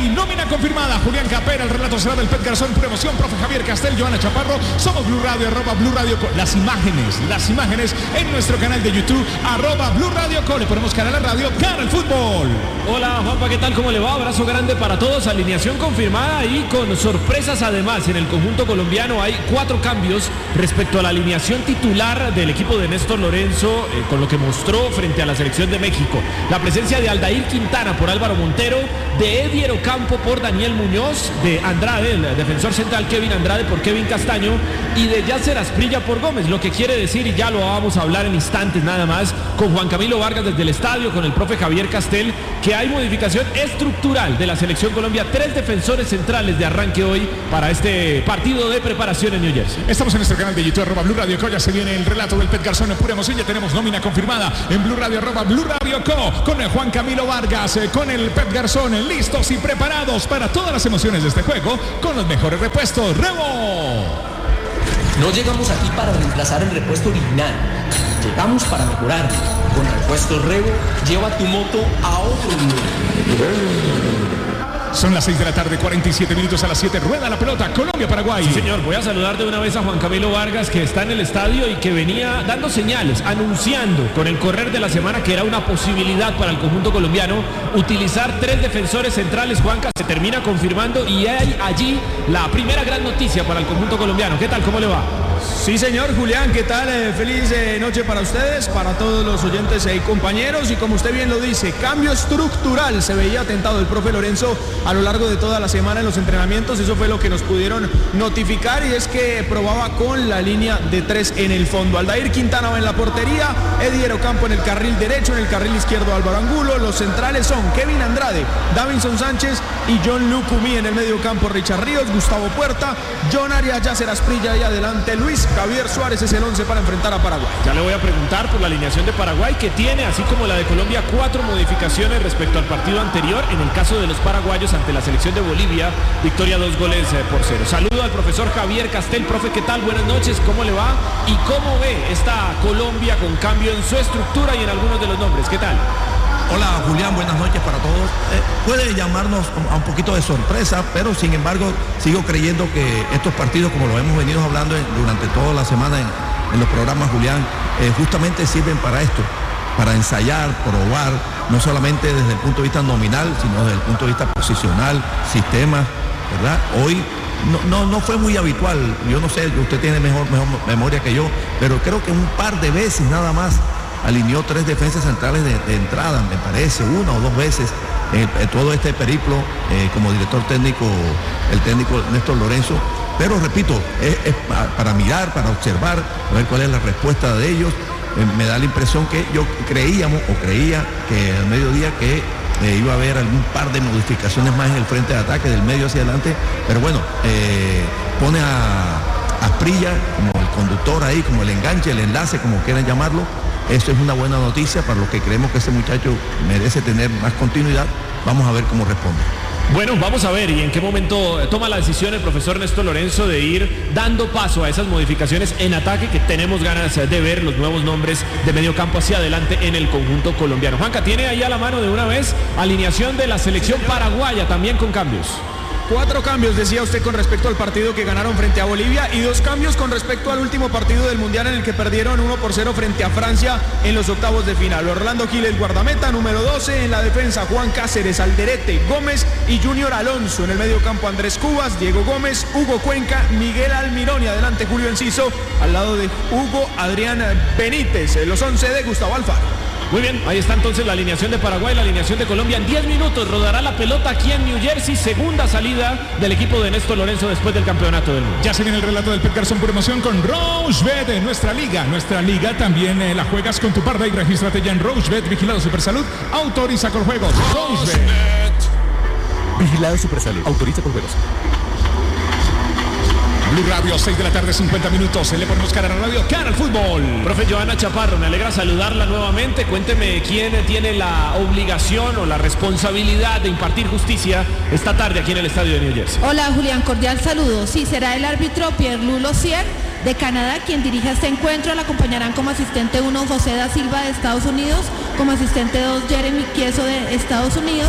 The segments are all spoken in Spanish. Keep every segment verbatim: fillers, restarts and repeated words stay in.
Paraguay. Nómina confirmada. Julián Capera, el relato será del Pet Garzón, pura emoción. Profe Javier Castel, Joana Chaparro. Somos Blue Radio, arroba Blue Radio Co. Las imágenes, las imágenes en nuestro canal de YouTube, arroba Blue Radio Co. Le ponemos cara a la radio, cara al fútbol. Hola Juanpa, ¿qué tal? ¿Cómo le va? Abrazo grande para todos. Alineación confirmada y con sorpresas además. En el conjunto colombiano hay cuatro cambios respecto a la alineación titular del equipo de Néstor Lorenzo, eh, con lo que mostró frente a la selección de México. La presencia de Aldair Quintana por Álvaro Montero, de Eddie Ocampo por Daniel Muñoz, de Andrade, el defensor central Kevin Andrade por Kevin Castaño y de Yasser Asprilla por Gómez, lo que quiere decir, y ya lo vamos a hablar en instantes nada más, con Juan Camilo Vargas desde el estadio, con el profe Javier Castel, que hay modificación estructural de la selección Colombia, tres defensores centrales de arranque hoy para este partido de preparación en New Jersey. Estamos en nuestro canal de YouTube, arroba Blue Radio Co. Ya se viene el relato del Pet Garzón en pura emoción, ya tenemos nómina confirmada en Blue Radio, arroba Blue Radio Co. Con el Juan Camilo Vargas, eh, con el Pet Garzón, listos y preparados para todas las emociones de este juego, con los mejores repuestos. ¡Remo! No llegamos aquí para reemplazar el repuesto original, llegamos para mejorarlo. Con Repuestos Revo, lleva tu moto a otro nivel. Son las seis de la tarde, cuarenta y siete minutos, a las siete, rueda la pelota, Colombia-Paraguay. Sí, señor, voy a saludar de una vez a Juan Camilo Vargas, que está en el estadio y que venía dando señales, anunciando con el correr de la semana que era una posibilidad para el conjunto colombiano utilizar tres defensores centrales. Juanca, se termina confirmando y hay allí la primera gran noticia para el conjunto colombiano. ¿Qué tal? ¿Cómo le va? Sí, señor Julián, ¿qué tal? Eh, feliz eh, noche para ustedes, para todos los oyentes y compañeros. Y como usted bien lo dice, cambio estructural. Se veía tentado el profe Lorenzo a lo largo de toda la semana en los entrenamientos. Eso fue lo que nos pudieron notificar, y es que probaba con la línea de tres en el fondo. Aldair Quintana va en la portería, Eddie Ocampo en el carril derecho, en el carril izquierdo Álvaro Angulo. Los centrales son Kevin Andrade, Davinson Sánchez y John Lucumí. En el medio campo Richard Ríos, Gustavo Puerta, John Arias, Yasser Asprilla y adelante Luis Javier Suárez. Es el once para enfrentar a Paraguay. Ya le voy a preguntar por la alineación de Paraguay, que tiene, así como la de Colombia, cuatro modificaciones respecto al partido anterior. En el caso de los paraguayos ante la selección de Bolivia, victoria dos goles eh, por cero. Saludo al profesor Javier Castel. Profe, ¿qué tal? Buenas noches, ¿cómo le va? ¿Y cómo ve esta Colombia con cambio en su estructura y en algunos de los nombres? ¿Qué tal? Hola Julián, buenas noches para todos. Eh, puede llamarnos a un poquito de sorpresa, pero sin embargo sigo creyendo que estos partidos, como lo hemos venido hablando en, durante toda la semana en, en los programas, Julián, eh, justamente sirven para esto, para ensayar, probar, no solamente desde el punto de vista nominal, sino desde el punto de vista posicional, sistema, ¿verdad? Hoy no, no, no fue muy habitual, yo no sé, usted tiene mejor, mejor memoria que yo, pero creo que un par de veces nada más alineó tres defensas centrales de, de entrada, me parece, una o dos veces en, en todo este periplo eh, como director técnico, el técnico Néstor Lorenzo. Pero repito, es, es para mirar, para observar, a ver cuál es la respuesta de ellos. Eh, me da la impresión que yo creíamos o creía que al mediodía que eh, iba a haber algún par de modificaciones más en el frente de ataque, del medio hacia adelante, pero bueno, eh, pone a Asprilla como el conductor ahí, como el enganche, el enlace, como quieran llamarlo. Esto es una buena noticia para los que creemos que ese muchacho merece tener más continuidad. Vamos a ver cómo responde. Bueno, vamos a ver y en qué momento toma la decisión el profesor Néstor Lorenzo de ir dando paso a esas modificaciones en ataque, que tenemos ganas de ver los nuevos nombres de medio campo hacia adelante en el conjunto colombiano. Juanca, tiene ahí a la mano de una vez alineación de la selección paraguaya, también con cambios. Cuatro cambios, decía usted, con respecto al partido que ganaron frente a Bolivia, y dos cambios con respecto al último partido del Mundial, en el que perdieron uno por cero frente a Francia en los octavos de final. Orlando Giles, guardameta, número doce. En la defensa, Juan Cáceres, Alderete, Gómez y Junior Alonso. En el medio campo, Andrés Cubas, Diego Gómez, Hugo Cuenca, Miguel Almirón y adelante Julio Enciso. Al lado de Hugo, Adrián Benítez. Los once de Gustavo Alfaro. Muy bien, ahí está entonces la alineación de Paraguay, la alineación de Colombia. En diez minutos rodará la pelota aquí en New Jersey, segunda salida del equipo de Néstor Lorenzo después del campeonato del mundo. Ya se viene el relato del Pet Garzón por emoción con Rochebet, en nuestra liga. Nuestra liga también eh, la juegas con tu parda y regístrate ya en Rochebet, Vigilado Supersalud, autoriza con juegos. Rochebet. Vigilado Supersalud, autoriza con juegos. Blue Radio, seis de la tarde, cincuenta minutos. Le ponemos cara a la radio, cara al fútbol. Profe Joana Chaparro, me alegra saludarla nuevamente. Cuénteme quién tiene la obligación o la responsabilidad de impartir justicia esta tarde aquí en el estadio de New Jersey. Hola Julián, cordial saludo. Sí, será el árbitro Pierre Lulo Sier de Canadá quien dirige este encuentro. Le acompañarán como asistente uno José da Silva de Estados Unidos, como asistente dos Jeremy Quieso de Estados Unidos,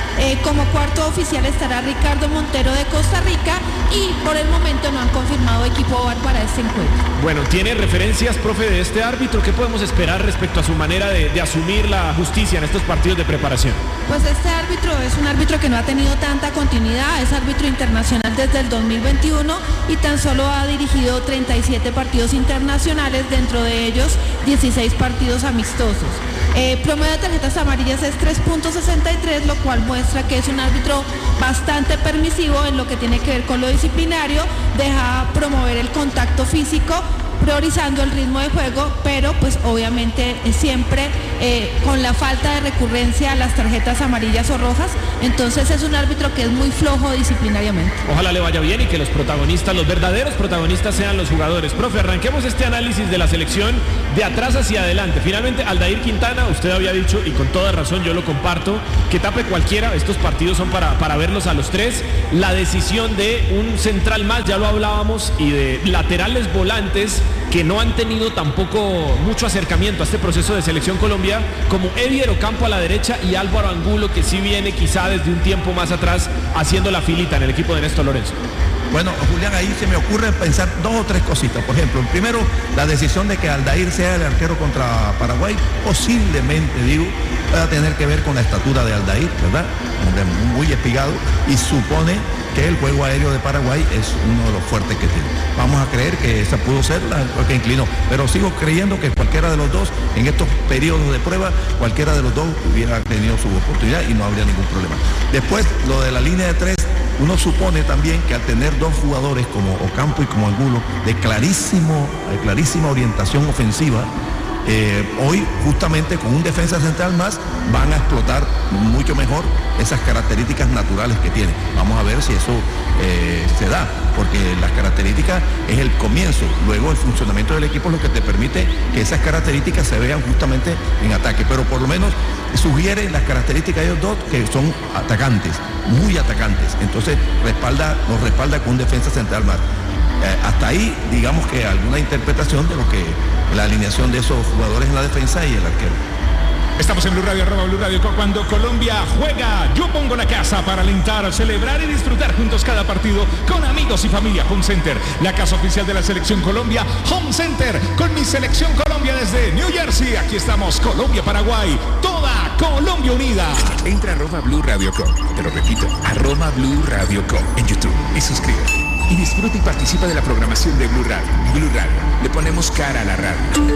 Eh, como cuarto oficial estará Ricardo Montero de Costa Rica y por el momento no han confirmado equipo V A R para este encuentro. Bueno, ¿tiene referencias, profe, de este árbitro? ¿Qué podemos esperar respecto a su manera de, de asumir la justicia en estos partidos de preparación? Pues este árbitro es un árbitro que no ha tenido tanta continuidad, es árbitro internacional desde el dos mil veintiuno y tan solo ha dirigido treinta y siete partidos internacionales, dentro de ellos dieciséis partidos amistosos. Eh, promedio de tarjetas amarillas es tres punto sesenta y tres, lo cual muestra que es un árbitro bastante permisivo en lo que tiene que ver con lo disciplinario, deja promover el contacto físico, priorizando el ritmo de juego, pero pues obviamente eh, siempre eh, con la falta de recurrencia a las tarjetas amarillas o rojas, entonces es un árbitro que es muy flojo disciplinariamente. Ojalá le vaya bien y que los protagonistas, los verdaderos protagonistas sean los jugadores. Profe, arranquemos este análisis de la selección de atrás hacia adelante. Finalmente, Aldair Quintana, usted había dicho, y con toda razón yo lo comparto, que tape cualquiera, estos partidos son para, para verlos a los tres. La decisión de un central más, ya lo hablábamos, y de laterales volantes que no han tenido tampoco mucho acercamiento a este proceso de Selección Colombia, como Edier Ocampo a la derecha y Álvaro Angulo, que sí viene quizá desde un tiempo más atrás haciendo la filita en el equipo de Néstor Lorenzo. Bueno, Julián, ahí se me ocurre pensar dos o tres cositas. Por ejemplo, primero, la decisión de que Aldair sea el arquero contra Paraguay, posiblemente, digo, pueda tener que ver con la estatura de Aldair, ¿verdad? Hombre muy espigado, y supone que el juego aéreo de Paraguay es uno de los fuertes que tiene. Vamos a creer que esa pudo ser la que inclinó, pero sigo creyendo que cualquiera de los dos, en estos periodos de prueba, cualquiera de los dos hubiera tenido su oportunidad y no habría ningún problema. Después, lo de la línea de tres, uno supone también que al tener dos jugadores como Ocampo y como Angulo de clarísimo, de clarísima orientación ofensiva, eh, hoy justamente con un defensa central más van a explotar mucho mejor esas características naturales que tiene. Vamos a ver si eso eh, se da, porque las características es el comienzo, luego el funcionamiento del equipo es lo que te permite que esas características se vean justamente en ataque, pero por lo menos sugiere las características de ellos dos que son atacantes, muy atacantes, entonces respalda, nos respalda con un defensa central más. Eh, hasta ahí, digamos que alguna interpretación de lo que la alineación de esos jugadores en la defensa y el arquero. Estamos en Blue Radio, arroba Blue Radio. Cuando Colombia juega, yo pongo la casa para alentar, celebrar y disfrutar juntos cada partido con amigos y familia. Home Center, la casa oficial de la Selección Colombia. Home Center, con mi Selección Colombia desde New Jersey. Aquí estamos, Colombia, Paraguay, toda Colombia unida. Entra a arroba Blue Radio Com, te lo repito, arroba Blue Radio Com en YouTube y suscríbete. Y disfruta y participa de la programación de Blue Radio. Blue Radio, le ponemos cara a la radio.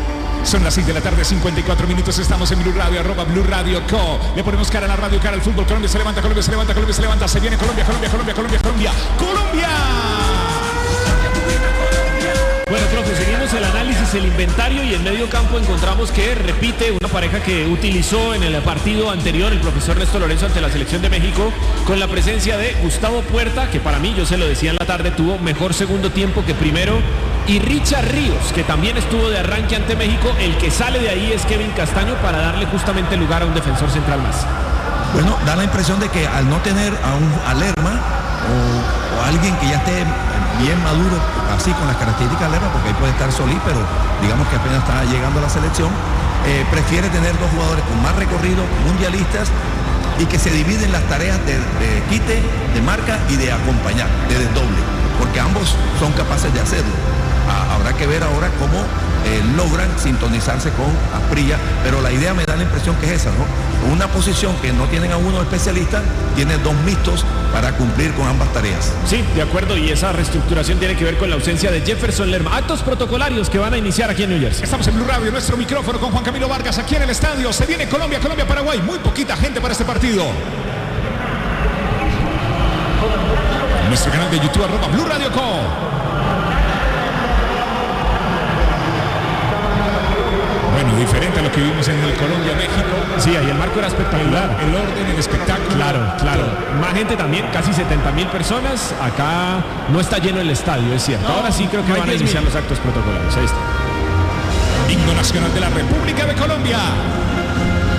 Son las seis de la tarde, cincuenta y cuatro minutos, estamos en Blue Radio, arroba Blue Radio Co. Le ponemos cara a la radio, cara al fútbol. Colombia se levanta, Colombia se levanta, Colombia se levanta. Se viene Colombia, Colombia, Colombia, Colombia, Colombia, Colombia. Bueno, profe, seguimos el análisis, el inventario, y en medio campo encontramos que repite una pareja que utilizó en el partido anterior el profesor Néstor Lorenzo ante la Selección de México, con la presencia de Gustavo Puerta, que para mí, yo se lo decía en la tarde, tuvo mejor segundo tiempo que primero, y Richard Ríos, que también estuvo de arranque ante México. El que sale de ahí es Kevin Castaño para darle justamente lugar a un defensor central más. Bueno, da la impresión de que al no tener a un a Lerma o, o alguien que ya esté bien maduro, así con las características de Lerma, porque ahí puede estar Solís, pero digamos que apenas está llegando a la selección, eh, prefiere tener dos jugadores con más recorrido, mundialistas, y que se dividen las tareas de, de quite, de marca y de acompañar, de desdoble, porque ambos son capaces de hacerlo. Ah, habrá que ver ahora cómo eh, logran sintonizarse con Asprilla, pero la idea me da la impresión que es esa, ¿no? Una posición que no tienen a uno especialista, tiene dos mixtos para cumplir con ambas tareas. Sí, de acuerdo, y esa reestructuración tiene que ver con la ausencia de Jefferson Lerma. Actos protocolarios que van a iniciar aquí en New Jersey. Estamos en Blue Radio, nuestro micrófono con Juan Camilo Vargas aquí en el estadio. Se viene Colombia, Colombia, Paraguay. Muy poquita gente para este partido. Nuestro canal de YouTube, arroba Blue Radio Co. Bueno, diferente a lo que vimos en el Colombia-México. Sí, ahí el marco era espectacular. El orden, el espectáculo. Claro, claro. Más gente también, casi setenta mil personas. Acá no está lleno el estadio, es cierto. No, ahora sí creo que no van a iniciar los actos protocolarios. Ahí está. Himno nacional de la República de Colombia.